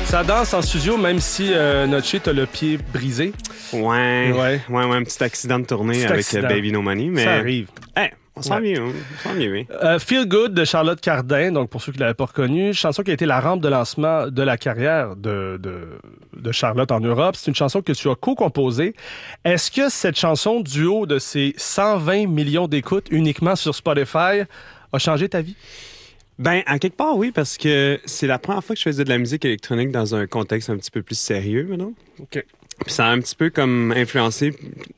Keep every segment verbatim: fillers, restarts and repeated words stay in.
Ça danse en studio, même si euh, Notché t'as le pied brisé. Ouais, Ouais. ouais, ouais, un petit accident de tournée Petit avec accident. euh, Baby No Money. Mais... Ça arrive. Hey, on sent Ouais. mieux, on sent mieux, oui. Euh, Feel Good de Charlotte Cardin, donc pour ceux qui ne l'avaient pas reconnue, chanson qui a été la rampe de lancement de la carrière de, de, de Charlotte en Europe. C'est une chanson que tu as co-composée. Est-ce que cette chanson, du haut de ses cent vingt millions d'écoutes uniquement sur Spotify, a changé ta vie? Ben, à quelque part, oui, parce que c'est la première fois que je faisais de la musique électronique dans un contexte un petit peu plus sérieux, maintenant. OK. Puis ça a un petit peu comme influencé,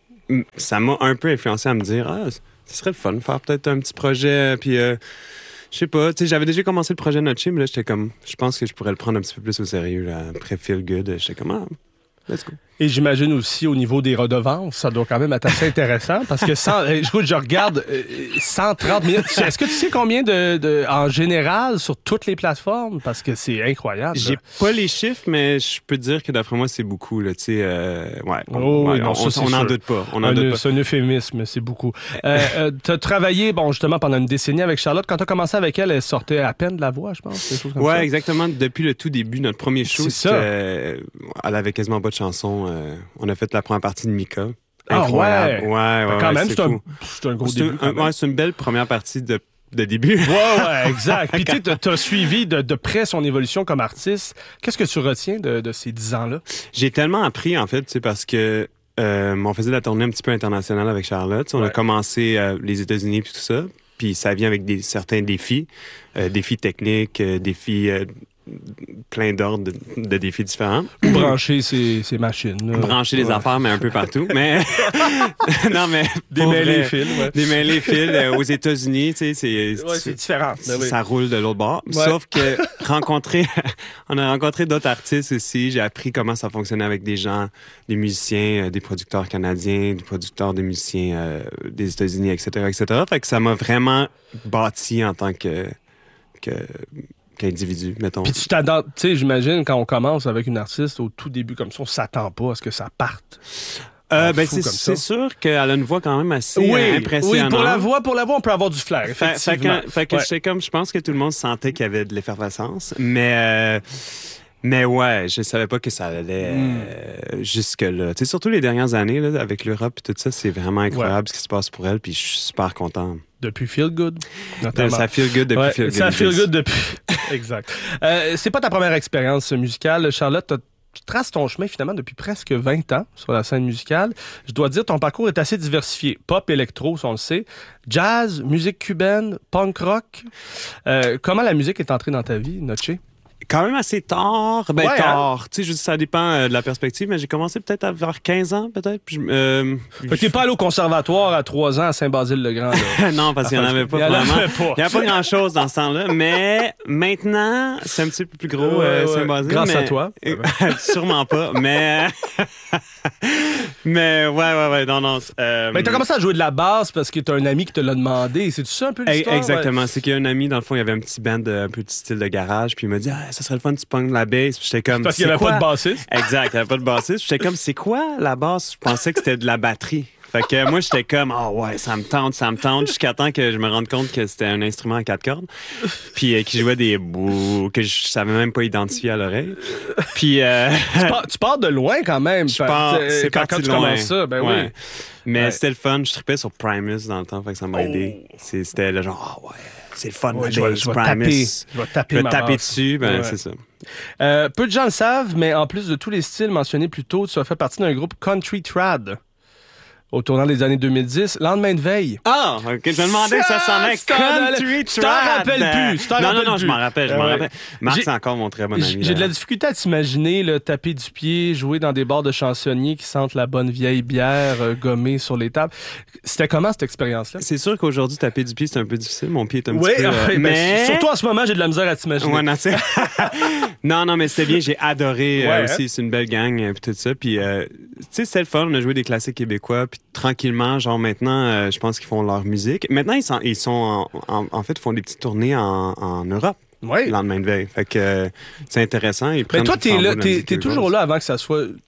ça m'a un peu influencé à me dire, ah, ce serait le fun de faire peut-être un petit projet, puis euh, je sais pas, tu sais, j'avais déjà commencé le projet Notché, mais là, j'étais comme, je pense que je pourrais le prendre un petit peu plus au sérieux, là, après Feel Good, j'étais comme, ah, let's go. Et j'imagine aussi au niveau des redevances, ça doit quand même être assez intéressant parce que cent, écoute, je regarde euh, cent trente minutes. Est-ce que tu sais combien de, de en général sur toutes les plateformes? Parce que c'est incroyable. J'ai pas les chiffres, mais je peux te dire que d'après moi, c'est beaucoup, là, tu sais, euh, ouais. On, Oh, oui, ouais, non, on, ça, c'est on en sûr. doute pas. On en Un, doute pas. c'est un euphémisme, c'est beaucoup. Euh, euh, tu as travaillé, bon, justement, pendant une décennie avec Charlotte. Quand tu as commencé avec elle, elle sortait à peine de la voix, je pense. Des choses comme Ouais, ça. exactement. Depuis le tout début, notre premier show, C'est c'était, ça. euh, elle avait quasiment pas de chansons. Euh, on a fait la première partie de Mika. Ah, Incroyable. ouais. Ouais, ouais, Fait quand ouais, même, c'est c'est un, fou. c'est un gros C'est début. un- quand même. ouais, c'est une belle première partie de, de début. Ouais, ouais, exact. Puis tu sais, t'as- t'as suivi de, de près son évolution comme artiste. Qu'est-ce que tu retiens de, de ces dix ans-là? J'ai tellement appris, en fait, tu sais, parce que euh, on faisait la tournée un petit peu internationale avec Charlotte. On Ouais. a commencé euh, les États-Unis puis tout ça. Puis ça vient avec des, certains défis. Euh, défis techniques, euh, défis... euh, plein d'ordres de, de défis différents. Ou brancher ses, ses machines. là. Brancher les Ouais. affaires, mais un peu partout. Mais non, mais pour Démêler vrai, les fils, ouais. Démêler les fils euh, aux États-Unis, tu sais, c'est Ouais, c'est différent. Ben oui. ça roule de l'autre bord. Ouais. Sauf que rencontrer, on a rencontré d'autres artistes aussi. J'ai appris comment ça fonctionnait avec des gens, des musiciens, euh, des producteurs canadiens, des producteurs des musiciens euh, des États-Unis, et cetera, et cetera. Fait que ça m'a vraiment bâti en tant que, que qu'individu, mettons. Puis tu t'attends, tu sais, j'imagine, quand on commence avec une artiste, au tout début comme ça, on s'attend pas à ce que ça parte. Euh, en ben fou c'est comme ça. c'est sûr qu'elle a une voix quand même assez euh, impressionnante. oui, pour la voix, pour la voix, on peut avoir du flair, Fait, fait effectivement. que, fait que Ouais. j'étais comme, je pense que tout le monde sentait qu'il y avait de l'effervescence, mais euh, mais ouais, je savais pas que ça allait Mm. euh, jusque là. Tu sais, surtout les dernières années là, avec l'Europe et tout ça, c'est vraiment incroyable ce qui se passe pour elle, puis je suis super content. Depuis Feel Good, notamment. Ça feel good depuis Ouais, Feel Good. ça feel good depuis. Exact. Euh, c'est pas ta première expérience musicale, Charlotte. t'as- Tu traces ton chemin finalement depuis presque vingt ans sur la scène musicale. Je dois dire, ton parcours est assez diversifié. Pop, électro, ça, on le sait. Jazz, musique cubaine, punk rock. Euh, comment la musique est entrée dans ta vie, Notché? Quand même assez tard. Ben, Ouais, tard. Tu sais, je dis, ça dépend euh, de la perspective, mais j'ai commencé peut-être à vers quinze ans, peut-être. Puis je- euh, Fait que t'es pas allé au conservatoire à trois ans à Saint-Basile-le-Grand. là. non, parce qu'il n'y en avait pas Il y en vraiment. avait pas. Il n'y avait pas grand-chose dans ce temps-là. Mais maintenant, c'est un petit peu plus gros, Ouais, euh, ouais. Saint-Basile. Grâce mais- à toi. Sûrement pas, mais... mais ouais, ouais, ouais, non, non. Euh... Ben, t'as commencé à jouer de la basse parce que t'as un ami qui te l'a demandé. C'est-tu ça un peu Eh, l'histoire? Exactement. C'est qu'il y a un ami, dans le fond, il y avait un petit band, de- un peu de style de garage, puis il m'a dit, ah, ça serait le fun, tu pognes la bass. Puis j'étais comme, Parce qu'il n'y c'est avait quoi? pas de bassiste. Exact, il n'y avait pas de bassiste. Puis j'étais comme, c'est quoi la basse? Je pensais que c'était de la batterie. Fait que moi, j'étais comme, ah ouais, ça me tente, ça me tente, jusqu'à temps que je me rende compte que c'était un instrument à quatre cordes, puis euh, qui jouait des bouts que je savais même pas identifier à l'oreille. Puis, euh, Tu pars, tu pars de loin quand même. je pars, Euh, c'est quand, parti quand tu loin. commences ça, ben Ouais. oui. Mais Ouais. c'était le fun, je trippais sur Primus dans le temps, fait que ça m'a aidé. C'est- C'était le genre, ah ouais, c'est le fun, Ouais, la je vais, bass, je vais Primus. taper, je vais taper, Je vais ma taper basse. dessus, ben Ouais. c'est ça. Euh, peu de gens le savent, mais en plus de tous les styles mentionnés plus tôt, tu as fait partie d'un groupe Country Trad au tournant des années deux mille dix. Lendemain de veille. Ah, ok, je me demandais que ça sonnait Tu t'en allais- Country tu t'en Trad. rappelles plus, tu t'en Non, non, rappelles non, plus. je m'en rappelle, je Ah m'en ouais. rappelle. Marc, J'ai- c'est encore mon très bon ami. J'ai j'ai de la là. difficulté à t'imaginer là, taper du pied, jouer dans des bars de chansonniers qui sentent la bonne vieille bière euh, gommée sur les tables. C'était comment cette expérience-là? C'est sûr qu'aujourd'hui, taper du pied, c'est un peu difficile. Mon pied est un Oui, petit peu... euh, ben, mais... surtout en ce moment, j'ai de la misère à t'imaginer. Ouais, non, tu sais. non, non, mais c'était bien. J'ai adoré euh, Ouais, aussi. C'est une belle gang, euh, puis tout ça. Puis, euh, tu sais, c'était le fun. On a joué des classiques québécois. Puis, tranquillement, genre, maintenant, euh, je pense qu'ils font leur musique. Maintenant, ils sont, ils sont en, en, en fait, ils font des petites tournées en, en Europe. Oui. Le lendemain de veille. Fait que euh, c'est intéressant. Ils Mais prennent toi, le t'es flambeau là, de la t'es, musique t'es québécoise. toujours là avant que ça soit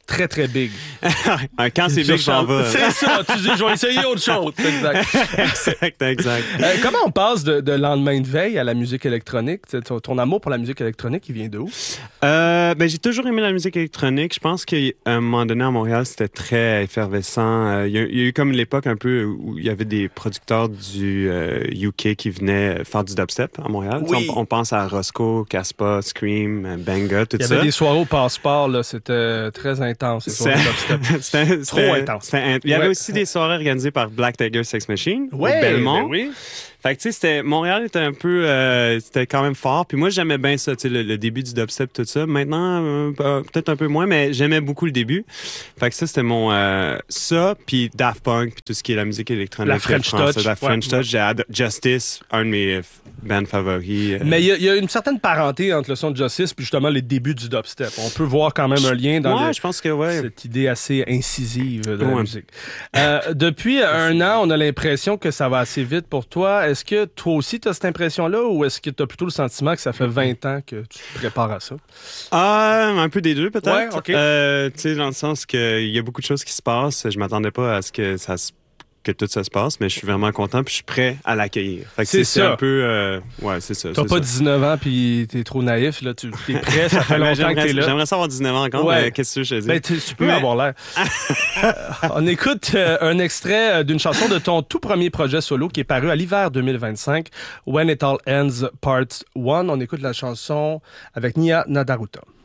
très, très big. Quand c'est big, j'en vais. C'est ça, tu dis, je vais essayer autre chose. Exact. exact, exact. Euh, comment on passe de, de lendemain de veille à la musique électronique? Ton, ton amour pour la musique électronique, il vient d'où? Euh, ben, j'ai toujours aimé la musique électronique. Je pense qu'à un moment donné, à Montréal, c'était très effervescent. Euh, il, y a, il y a eu comme l'époque un peu où il y avait des producteurs du euh, U K qui venaient faire du dubstep à Montréal. Oui. On, on pense à Roscoe, Caspa, Scream, Banga, tout ça. Il y avait des soirées au Passeport, là, c'était très intense. C'était, c'était, Trop c'était, intense. C'était, il y avait ouais. aussi des soirées organisées par Black Tiger Sex Machine ouais, au Belmont. Ben oui. Fait que, tu sais, c'était, Montréal était un peu, euh, c'était quand même fort. Puis moi, j'aimais bien ça, tu sais, le, le début du dubstep, tout ça. Maintenant, euh, peut-être un peu moins, mais j'aimais beaucoup le début. Fait que ça, c'était mon, euh, ça, puis Daft Punk, puis tout ce qui est la musique électronique. La French français, Touch. La French ouais, Touch. Ouais. J'ai ad- Justice, un de mes bands favoris. Euh... Mais il y, y a une certaine parenté entre le son de Justice puis justement les débuts du dubstep. On peut voir quand même un lien dans ouais, le, je pense que ouais. cette idée assez incisive de ouais. la musique. Euh, depuis un an, on a l'impression que ça va assez vite pour toi. Est-ce que toi aussi, tu as cette impression-là ou est-ce que tu as plutôt le sentiment que ça fait vingt ans que tu te prépares à ça? Ah, un peu des deux, peut-être. Ouais, OK. Euh, tu sais, dans le sens qu'il y a beaucoup de choses qui se passent. Je m'attendais pas à ce que ça se que tout ça se passe, mais je suis vraiment content puis je suis prêt à l'accueillir. Fait que c'est, c'est, ça. c'est un peu... Euh, ouais, c'est ça. T'as c'est pas ça. dix-neuf ans puis t'es trop naïf, là. Tu es prêt, ça fait longtemps que t'es là. J'aimerais ça avoir dix-neuf ans encore, ouais. mais qu'est-ce que je te dis? Ben, tu peux mais... avoir l'air. euh, on écoute euh, un extrait d'une chanson de ton tout premier projet solo qui est paru à l'hiver deux mille vingt-cinq, When It All Ends Part un. On écoute la chanson avec Nia Nadaruta.